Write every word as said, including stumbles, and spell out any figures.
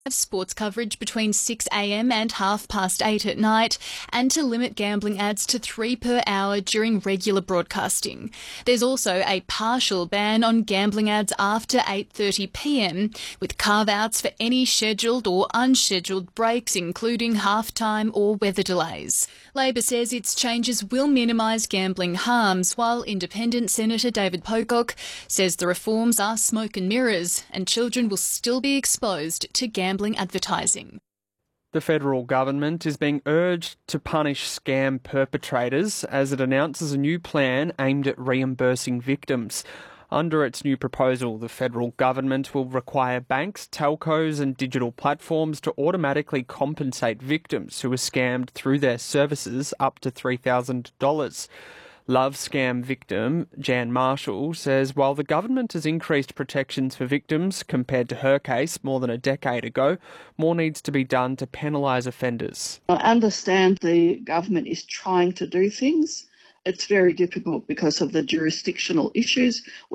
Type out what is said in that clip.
Have sports coverage between six a m and half past eight at night, and to limit gambling ads to three per hour during regular broadcasting. There's also a partial ban on gambling ads after eight thirty p m, with carve-outs for any scheduled or unscheduled breaks, including halftime or weather delays. Labor says its changes will minimise gambling harms, while Independent Senator David Pocock says the reforms are smoke and mirrors, and children will still be exposed to gambling gambling advertising. The federal government is being urged to punish scam perpetrators as it announces a new plan aimed at reimbursing victims. Under its new proposal, the federal government will require banks, telcos and digital platforms to automatically compensate victims who are scammed through their services up to three thousand dollars. Love scam victim Jan Marshall says while the government has increased protections for victims compared to her case more than a decade ago, more needs to be done to penalise offenders. I understand the government is trying to do things. It's very difficult because of the jurisdictional issues.